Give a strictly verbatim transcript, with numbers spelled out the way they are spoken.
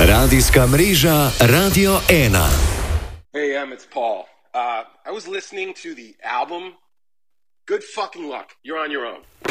Radijska mreža Radio ena. Hey, Em, it's Paul. Uh, I was listening to the album. Good fucking luck. You're on your own.